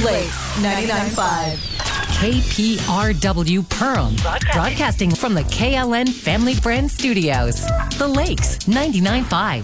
Lakes 99.5. KPRW Perham, broadcasting from the KLN Family Brand Studios. The Lakes 99.5.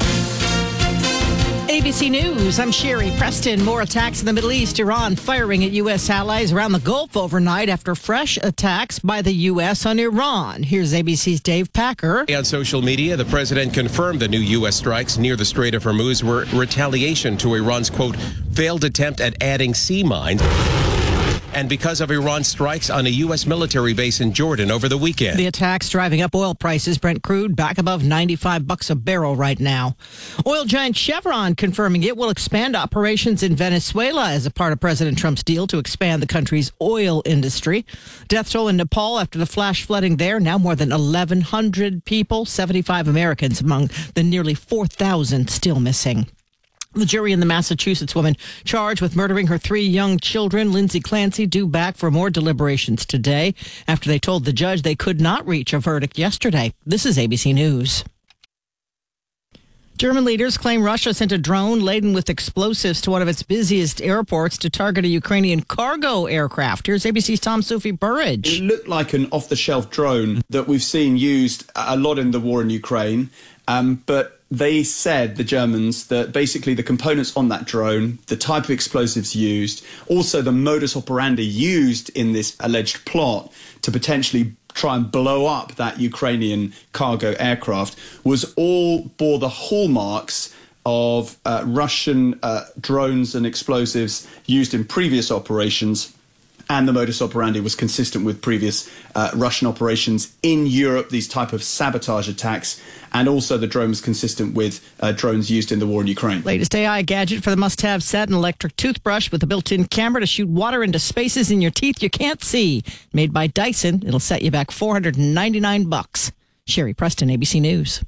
ABC News, I'm Sherry Preston. More attacks in the Middle East. Iran firing at U.S. allies around the Gulf overnight after fresh attacks by the U.S. on Iran. Here's ABC's Dave Packer. On social media, the president confirmed the new U.S. strikes near the Strait of Hormuz were retaliation to Iran's, quote, failed attempt at adding sea mines. And because of Iran's strikes on a U.S. military base in Jordan over the weekend. The attacks driving up oil prices. Brent crude back above $95 a barrel right now. Oil giant Chevron confirming it will expand operations in Venezuela as a part of President Trump's deal to expand the country's oil industry. Death toll in Nepal after the flash flooding there. Now more than 1,100 people, 75 Americans among the nearly 4,000 still missing. The jury in the Massachusetts woman charged with murdering her 3 young children, Lindsay Clancy, due back for more deliberations today after they told the judge they could not reach a verdict yesterday. This is ABC News. German leaders claim Russia sent a drone laden with explosives to one of its busiest airports to target a Ukrainian cargo aircraft. Here's ABC's Tom Sophie Burridge. It looked like an off-the-shelf drone that we've seen used a lot in the war in Ukraine, but they said, the Germans, that basically the components on that drone, the type of explosives used, also the modus operandi used in this alleged plot to potentially try and blow up that Ukrainian cargo aircraft, was all bore the hallmarks of Russian drones and explosives used in previous operations. And the modus operandi was consistent with previous Russian operations in Europe, these type of sabotage attacks. And also the drone was consistent with drones used in the war in Ukraine. Latest AI gadget for the must-have set, an electric toothbrush with a built-in camera to shoot water into spaces in your teeth you can't see. Made by Dyson, it'll set you back $499. Sherry Preston, ABC News.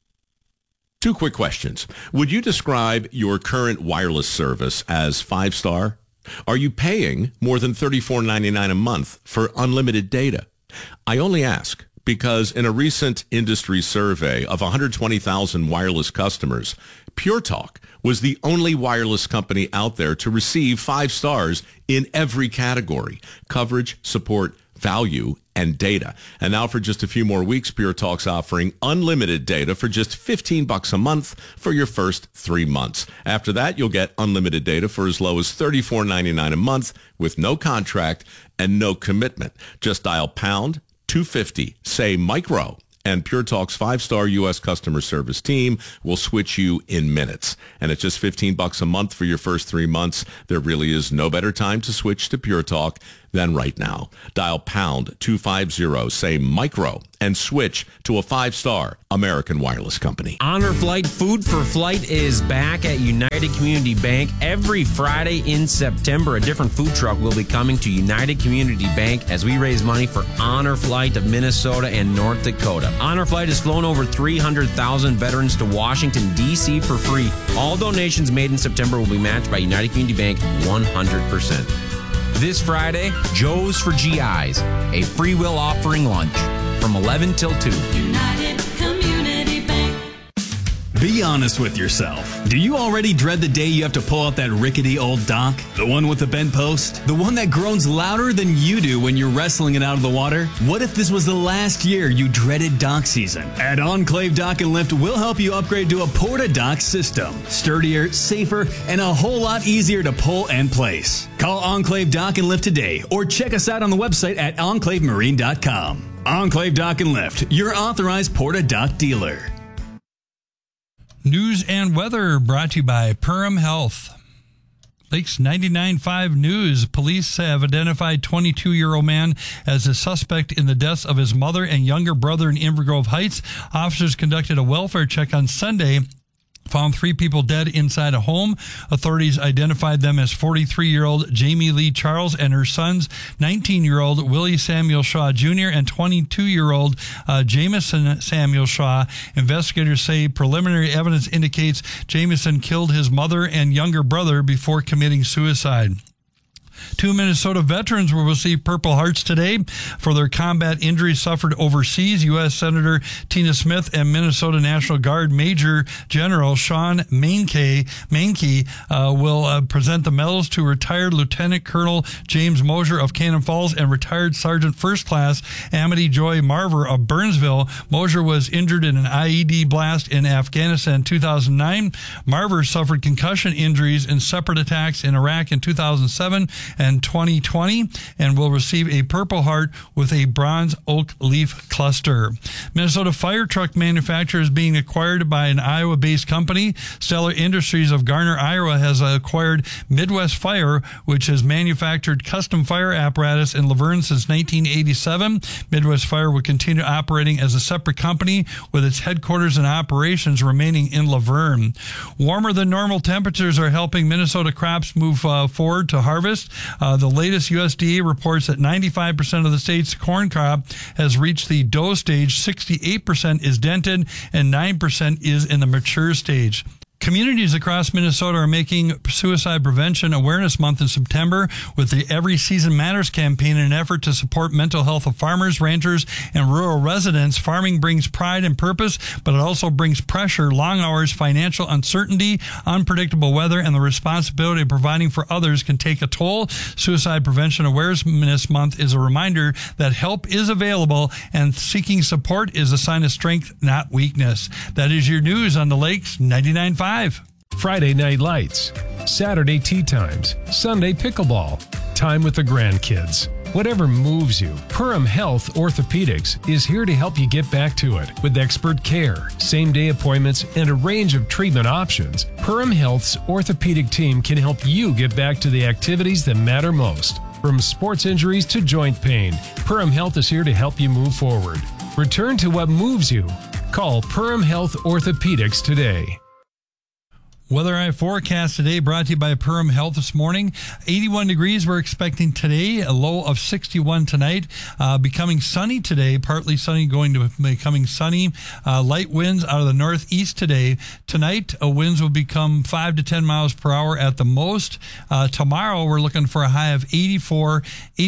2 quick questions. Would you describe your current wireless service as 5-star? Are you paying more than $34.99 a month for unlimited data? I only ask because in a recent industry survey of 120,000 wireless customers, Pure Talk was the only wireless company out there to receive 5 stars in every category: coverage, support, value, and data. And now for just a few more weeks, Pure Talk's offering unlimited data for just $15 a month for your first 3 months. After that, you'll get unlimited data for as low as $34.99 a month with no contract and no commitment. Just dial pound 250, say micro, and Pure Talk's 5-star U.S. customer service team will switch you in minutes. And at just $15 a month for your first 3 months, there really is no better time to switch to Pure Talk than right now. Dial pound 250, say micro, and switch to a 5-star American wireless company. Honor Flight Food for Flight is back at United Community Bank. Every Friday in September, a different food truck will be coming to United Community Bank as we raise money for Honor Flight of Minnesota and North Dakota. Honor Flight has flown over 300,000 veterans to Washington, D.C. for free. All donations made in September will be matched by United Community Bank 100%. This Friday, Joe's for GIs, a free will offering lunch from 11 till 2. United Community Bank. Be honest with yourself. Do you already dread the day you have to pull out that rickety old dock? The one with the bent post? The one that groans louder than you do when you're wrestling it out of the water? What if this was the last year you dreaded dock season? At Enclave Dock and Lift, we'll help you upgrade to a Porta-Dock system. Sturdier, safer, and a whole lot easier to pull and place. Call Enclave Dock and Lift today or check us out on the website at enclavemarine.com. Enclave Dock and Lift, your authorized Porta-Dock dealer. News and weather brought to you by Perham Health. Lakes 99.5 News. Police have identified 22-year-old man as a suspect in the deaths of his mother and younger brother in Inver Grove Heights. Officers conducted a welfare check on Sunday. Found 3 people dead inside a home. Authorities identified them as 43-year-old Jamie Lee Charles and her sons, 19-year-old Willie Samuel Shaw Jr. and 22-year-old Jameson Samuel Shaw. Investigators say preliminary evidence indicates Jameson killed his mother and younger brother before committing suicide. Two Minnesota veterans will receive Purple Hearts today for their combat injuries suffered overseas. U.S. Senator Tina Smith and Minnesota National Guard Major General Sean Mankey will present the medals to retired Lieutenant Colonel James Mosier of Cannon Falls and retired Sergeant First Class Amity Joy Marver of Burnsville. Mosier was injured in an IED blast in Afghanistan in 2009. Marver suffered concussion injuries in separate attacks in Iraq in 2007 and 2020 and will receive a Purple Heart with a bronze oak leaf cluster. Minnesota fire truck manufacturer is being acquired by an Iowa-based company. Stellar Industries of Garner, Iowa has acquired Midwest Fire, which has manufactured custom fire apparatus in Laverne since 1987. Midwest Fire will continue operating as a separate company with its headquarters and operations remaining in Laverne. Warmer than normal temperatures are helping Minnesota crops move forward to harvest. The latest USDA reports that 95% of the state's corn crop has reached the dough stage, 68% is dented, and 9% is in the mature stage. Communities across Minnesota are making Suicide Prevention Awareness Month in September with the Every Season Matters campaign in an effort to support mental health of farmers, ranchers, and rural residents. Farming brings pride and purpose, but it also brings pressure, long hours, financial uncertainty, unpredictable weather, and the responsibility of providing for others can take a toll. Suicide Prevention Awareness Month is a reminder that help is available and seeking support is a sign of strength, not weakness. That is your news on the Lakes 99.5. Friday night lights, Saturday tea times, Sunday pickleball, time with the grandkids. Whatever moves you, Purim Health Orthopedics is here to help you get back to it. With expert care, same-day appointments, and a range of treatment options, Purim Health's orthopedic team can help you get back to the activities that matter most. From sports injuries to joint pain, Purim Health is here to help you move forward. Return to what moves you. Call Purim Health Orthopedics today. Weather Eye forecast today brought to you by Purim Health this morning. 81 degrees we're expecting today, a low of 61 tonight. Becoming sunny today, partly sunny going to becoming sunny. Light winds out of the northeast today. Tonight, winds will become 5 to 10 miles per hour at the most. Tomorrow, we're looking for a high of 84,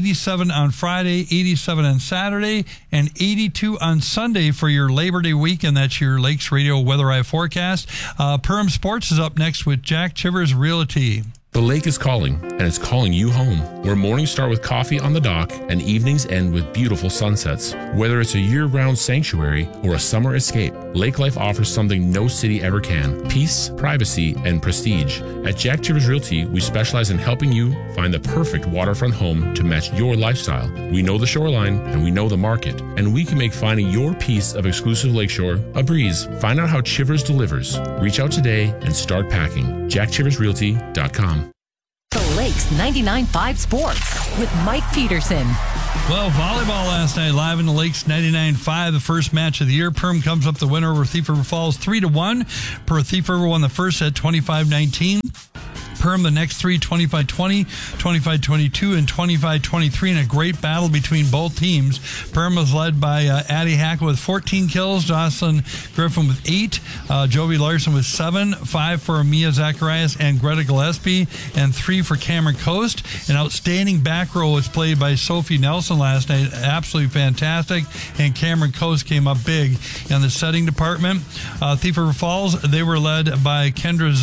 87 on Friday, 87 on Saturday, and 82 on Sunday for your Labor Day weekend. That's your Lakes Radio Weather Eye forecast. Purim Sports is up next with Jack Chivers Realty. The lake is calling, and it's calling you home, where mornings start with coffee on the dock and evenings end with beautiful sunsets. Whether it's a year-round sanctuary or a summer escape, Lake Life offers something no city ever can: peace, privacy, and prestige. At Jack Chivers Realty, we specialize in helping you find the perfect waterfront home to match your lifestyle. We know the shoreline, and we know the market, and we can make finding your piece of exclusive lakeshore a breeze. Find out how Chivers delivers. Reach out today and start packing. JackChiversRealty.com. The Lakes 99.5 Sports with Mike Peterson. Well, volleyball last night live in the Lakes 99.5, the first match of the year. Perm comes up the winner over Thief River Falls 3-1. Thief River won the first set 25-19. Perm the next three, 25-20, 25-22, and 25-23 in a great battle between both teams. Perm was led by Addie Hackle with 14 kills, Jocelyn Griffin with 8, Jovi Larson with 7, 5 for Mia Zacharias and Greta Gillespie, and 3 for Cameron Coast. An outstanding back row was played by Sophie Nelson last night. Absolutely fantastic. And Cameron Coast came up big in the setting department. Thief River Falls, they were led by Kendall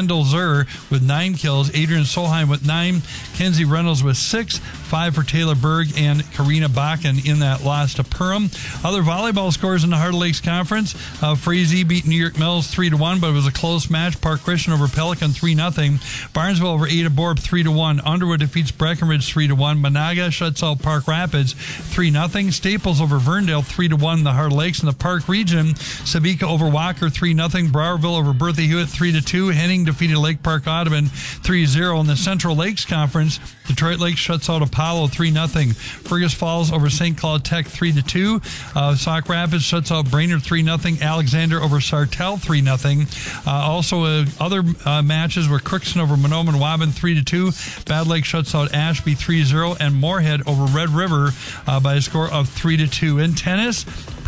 Zur with 9 kills, Adrian Solheim with 9, Kenzie Reynolds with 6, 5 for Taylor Berg and Karina Bakken in that loss to Perham. Other volleyball scores in the Heart of Lakes Conference. Frazee beat New York Mills 3-1, but it was a close match. Park Christian over Pelican 3-0. Barnesville over Ada Borb 3-1. Underwood defeats Breckenridge 3-1. Monaga shuts out Park Rapids 3-0. Staples over Verndale 3-1 in the Heart of Lakes. In the Park region, Sabika over Walker 3-0. Browerville over Bertha Hewitt 3-2. Henning defeated Lake Park Audubon 3-0. In the Central Lakes Conference, Detroit Lakes shuts out Apollo 3-0. Fergus Falls over St. Cloud Tech 3-2. Sauk Rapids shuts out Brainerd 3-0. Alexander over Sartell 3-0. Also, other matches were Crookston over Monoman Waban 3-2. Bad Lake shuts out Ashby 3-0. And Moorhead over Red River by a score of 3-2. In tennis,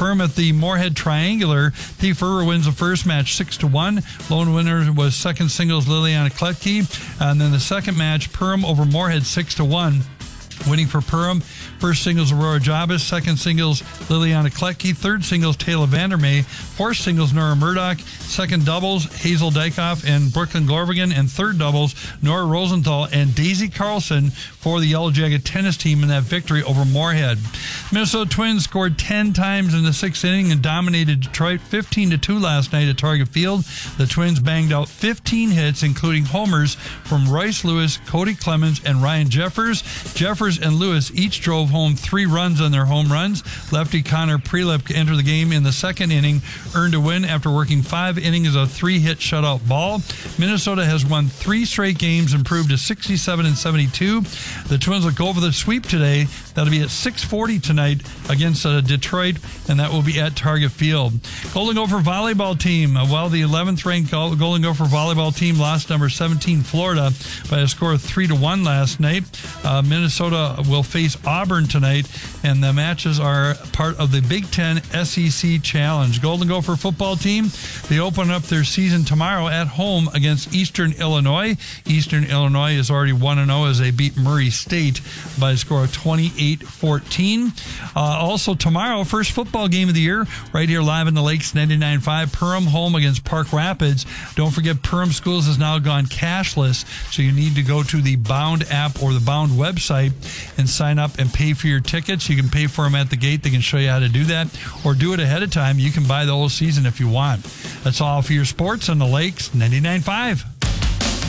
Perham at the Moorhead Triangular. Thief River wins the first match 6-1. Lone winner was second singles Liliana Kletke. And then the second match, Perham over Moorhead 6-1. Winning for Perham, first singles Aurora Jabez, second singles Liliana Kletke, third singles Taylor Vandermeer, fourth singles Nora Murdoch, second doubles Hazel Dykoff and Brooklyn Glorvigan, and third doubles Nora Rosenthal and Daisy Carlson for the Yellow Jacket tennis team in that victory over Moorhead. Minnesota Twins scored 10 times in the sixth inning and dominated Detroit 15-2 last night at Target Field. The Twins banged out 15 hits, including homers from Royce Lewis, Cody Clemens, and Ryan Jeffers. Jeffers and Lewis each drove home 3 runs on their home runs. Lefty Connor Prelip entered the game in the second inning, earned a win after working 5 innings of a 3-hit shutout ball. Minnesota has won 3 straight games, improved to 67-72. The Twins will go over the sweep today. That'll be at 6:40 tonight against Detroit, and that will be at Target Field. Golden Gopher volleyball team. Well, the 11th ranked Golden Gopher volleyball team lost number 17 Florida by a score of 3-1 last night. Minnesota will face Auburn tonight, and the matches are part of the Big Ten SEC Challenge. Golden Gopher football team, they open up their season tomorrow at home against Eastern Illinois. Eastern Illinois is already 1-0 as they beat Murray State by a score of 28-14. Also tomorrow, first football game of the year, right here live in the Lakes 99.5, Perham home against Park Rapids. Don't forget, Perham Schools has now gone cashless, so you need to go to the Bound app or the Bound website and sign up and pay for your tickets. You can pay for them at the gate. They can show you how to do that, or do it ahead of time. You can buy the whole season if you want. That's all for your sports on the Lakes 99.5.